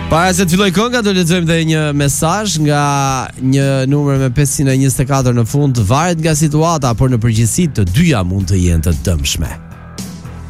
Para se të filloj kënga, do lexojmë edhe një mesazh nga një numër me 524 në fund. Varet nga situata, por në përgjithësi të dyja mund të jenë të dëmshme.